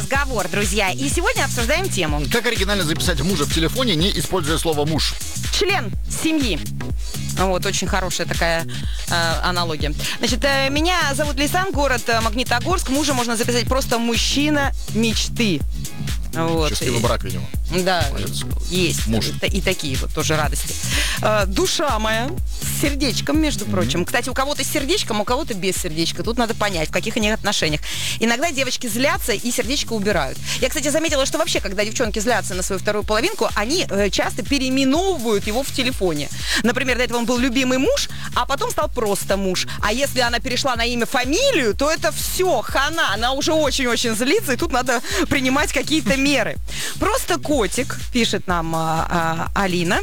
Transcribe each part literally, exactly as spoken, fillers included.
разговор, друзья. И сегодня обсуждаем тему. Как оригинально записать мужа в телефоне, не используя слово «муж»? Член семьи. Вот, очень хорошая такая э, аналогия. Значит, э, меня зовут Лейсан, город э, Магнитогорск. Мужа можно записать просто мужчина мечты. Вот. Счастливый брак, видимо. Да, Молодец. есть. Муж. И, и такие вот тоже радости. Э, душа моя с сердечком, между mm-hmm. прочим. Кстати, у кого-то с сердечком, у кого-то без сердечка. Тут надо понять, в каких они отношениях. Иногда девочки злятся и сердечко убирают. Я, кстати, заметила, что вообще, когда девчонки злятся на свою вторую половинку, они э, часто переименовывают его в телефоне. Например, до этого он был любимый муж, а потом стал просто муж. А если она перешла на имя, фамилию, то это все, хана. Она уже очень-очень злится, и тут надо принимать какие-то меры. Просто котик, пишет нам а, а, Алина.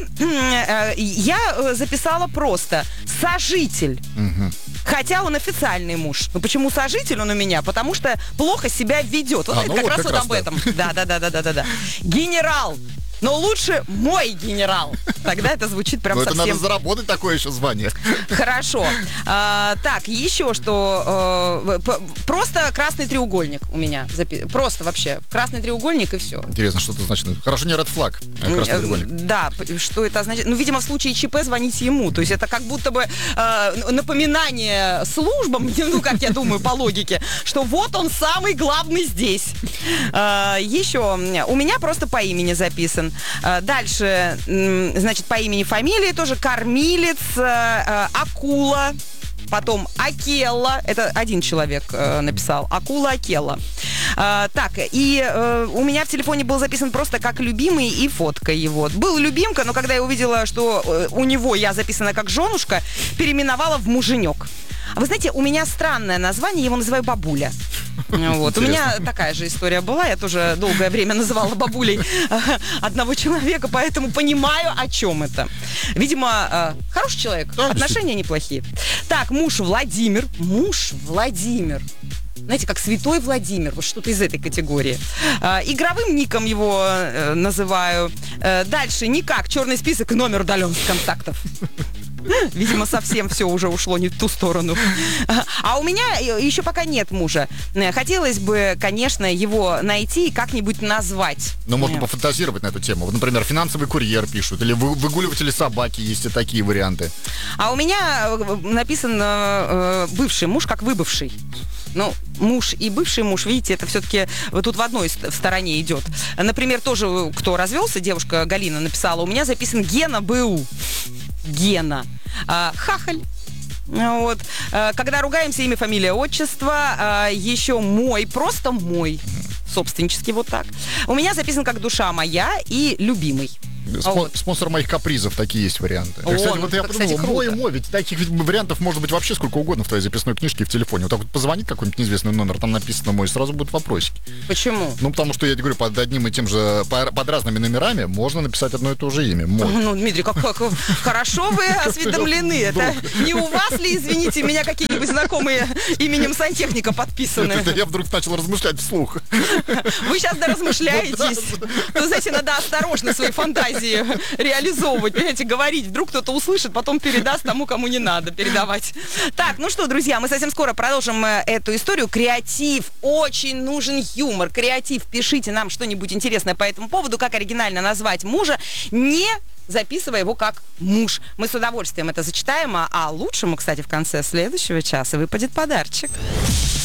Я записала просто сожитель. Угу. Хотя он официальный муж. Но почему сожитель он у меня? Потому что плохо себя ведет. Вот а, это ну как вот раз как вот раз об да. этом. Да, да, да, да, да, да, да. Генерал. Но лучше мой генерал. Тогда это звучит прям Но совсем... это надо заработать такое еще звание. Хорошо. А, так, еще что. А, просто красный треугольник у меня. Запи... Просто вообще. Красный треугольник и все. Интересно, что это значит. Хорошо, не ред флаг, а красный треугольник. Да, что это означает? Ну, видимо, в случае ЧП звоните ему. То есть это как будто бы э, напоминание службам, ну, как я думаю, по логике, что вот он самый главный здесь. Э, еще. У меня просто по имени записан. Дальше, значит, по имени, фамилии тоже кормилец, акула, потом Акелла, это один человек написал, акула Акелла. Так, и у меня в телефоне был записан просто как любимый и фотка его. Был любимка, но когда я увидела, что у него я записана как женушка, переименовала в муженек. Вы знаете, у меня странное название, я его называю бабуля. Вот. У меня такая же история была, я тоже долгое время называла бабулей одного человека, поэтому понимаю, о чем это. Видимо, хороший человек, да, отношения неплохие. Так, муж Владимир. Муж Владимир. Знаете, как святой Владимир, вот что-то из этой категории. Э, игровым ником его э, называю. Э, дальше никак, черный список и номер удаленных контактов. Видимо, совсем все уже ушло не в ту сторону. А у меня еще пока нет мужа. Хотелось бы, конечно, его найти и как-нибудь назвать. Ну, можно пофантазировать на эту тему. Вот, например, финансовый курьер пишут, или выгуливатели собаки, есть и такие варианты. А у меня написан э, бывший муж, как выбывший. Ну, муж и бывший муж, видите, это все-таки вот тут в одной стороне идет. Например, тоже, кто развелся, девушка Галина написала, у меня записан Гена БУ. Гена. А, хахаль. Вот. А, когда ругаемся, имя, фамилия, отчество. А, еще мой, просто мой. Собственнически вот так. У меня записан как душа моя и любимый. Спон- вот. Спонсор моих капризов, такие есть варианты. О, кстати, ну, вот я кстати, подумал, мой, мой, ведь таких вариантов может быть вообще сколько угодно в твоей записной книжке в телефоне. Вот так вот позвонит какой-нибудь неизвестный номер, там написано мой, сразу будут вопросики. Почему? Ну, потому что, я говорю, под одним и тем же, под разными номерами можно написать одно и то же имя. Мой. Ну, Дмитрий, как, как хорошо вы осведомлены. Это не у вас ли, извините, меня какие-нибудь знакомые именем сантехника подписаны? Это я вдруг начал размышлять вслух. Вы сейчас доразмышляетесь. Ну, знаете, надо осторожно свои фантазии реализовывать, понимаете, говорить. Вдруг кто-то услышит, потом передаст тому, кому не надо передавать. Так, ну что, друзья, мы совсем скоро продолжим эту историю. Креатив. Очень нужен юмор. Креатив. Пишите нам что-нибудь интересное по этому поводу, как оригинально назвать мужа, не записывая его как муж. Мы с удовольствием это зачитаем, а лучшему, кстати, в конце следующего часа выпадет подарочек.